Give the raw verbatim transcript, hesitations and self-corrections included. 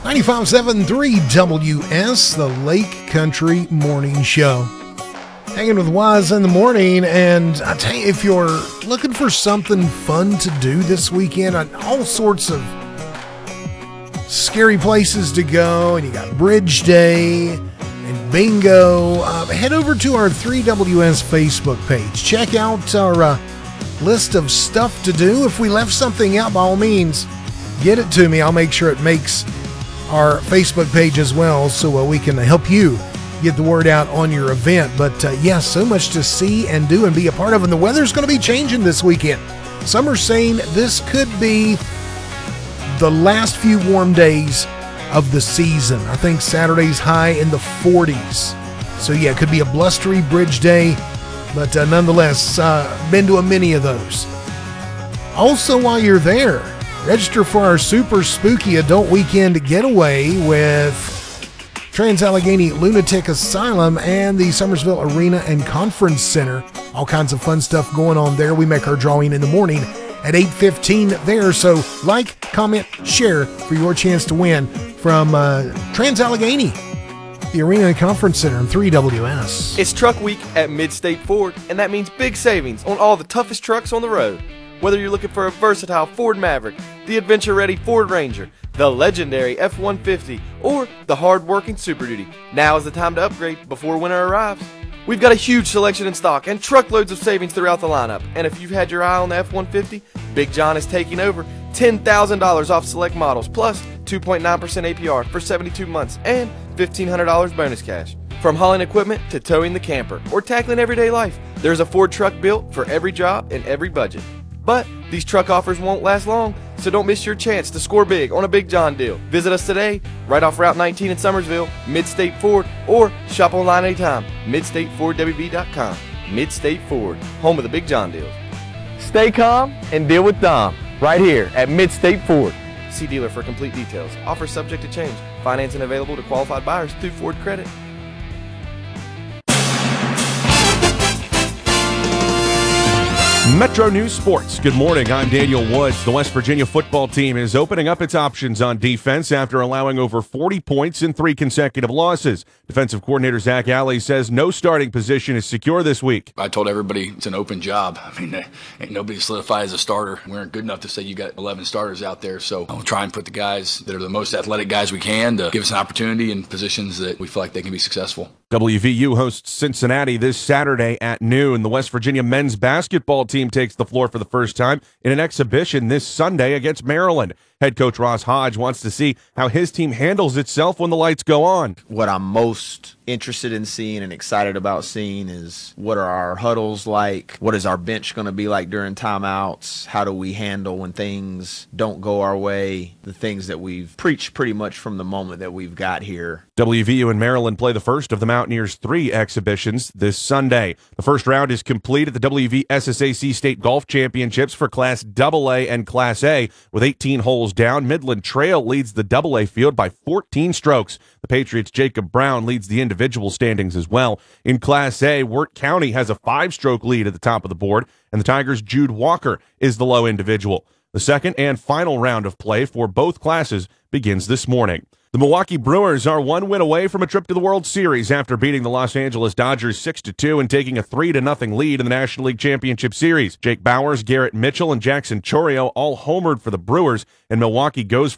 ninety-five point seven point three W S, the Lake Country Morning Show. Hanging with Wise in the morning, and I tell you, if you're looking for something fun to do this weekend, all sorts of scary places to go, and you got Bridge Day and bingo, uh, head over to our three W S Facebook page. Check out our uh, list of stuff to do. If we left something out, by all means, get it to me. I'll make sure it makes our Facebook page as well, so uh, we can help you get the word out on your event. But uh, yes, yeah, so much to see and do and be a part of, and the weather's going to be changing this weekend. Some are saying this could be the last few warm days of the season. I think Saturday's high in the forties. So yeah, it could be a blustery Bridge Day, but uh, nonetheless, uh, been to a many of those. Also, while you're there, register for our super spooky adult weekend getaway with Trans-Allegheny Lunatic Asylum and the Summersville Arena and Conference Center. All kinds of fun stuff going on there. We make our drawing in the morning at eight fifteen there. So like, comment, share for your chance to win from uh, Trans-Allegheny, the Arena and Conference Center in three W S. It's Truck Week at Mid-State Ford, and that means big savings on all the toughest trucks on the road. Whether you're looking for a versatile Ford Maverick, the adventure-ready Ford Ranger, the legendary F one fifty, or the hard-working Super Duty, now is the time to upgrade before winter arrives. We've got a huge selection in stock and truckloads of savings throughout the lineup. And if you've had your eye on the F one fifty, Big John is taking over ten thousand dollars off select models, plus two point nine percent A P R for seventy-two months and fifteen hundred dollars bonus cash. From hauling equipment to towing the camper or tackling everyday life, there's a Ford truck built for every job and every budget. But these truck offers won't last long, so don't miss your chance to score big on a Big John deal. Visit us today, right off Route nineteen in Summersville, Mid-State Ford, or shop online anytime, mid state ford w b dot com. Mid-State Ford, home of the Big John deals. Stay calm and deal with Dom, right here at Mid-State Ford. See dealer for complete details. Offer subject to change. Financing available to qualified buyers through Ford Credit. Metro News Sports. Good morning. I'm Daniel Woods. The West Virginia football team is opening up its options on defense after allowing over forty points in three consecutive losses. Defensive coordinator Zach Alley says no starting position is secure this week. I told everybody it's an open job. I mean, ain't nobody solidified as a starter. We aren't good enough to say you got eleven starters out there, so we'll try and put the guys that are the most athletic guys we can to give us an opportunity in positions that we feel like they can be successful. W V U hosts Cincinnati this Saturday at noon. The West Virginia men's basketball team takes the floor for the first time in an exhibition this Sunday against Maryland. Head coach Ross Hodge wants to see how his team handles itself when the lights go on. What I'm most interested in seeing and excited about seeing is what are our huddles like? What is our bench going to be like during timeouts? How do we handle when things don't go our way? The things that we've preached pretty much from the moment that we've got here. W V U and Maryland play the first of the Mountaineers' three exhibitions this Sunday. The first round is complete at the W V S S A C State Golf Championships for Class double A and Class A. With eighteen holes down, Midland Trail leads the double A field by fourteen strokes. The Patriots' Jacob Brown leads the individual standings as well. In Class A, Wirt County has a five-stroke lead at the top of the board, and the Tigers' Jude Walker is the low individual. The second and final round of play for both classes begins this morning. The Milwaukee Brewers are one win away from a trip to the World Series after beating the Los Angeles Dodgers six to two and taking a three to nothing lead in the National League Championship Series. Jake Bowers, Garrett Mitchell, and Jackson Chourio all homered for the Brewers, and Milwaukee goes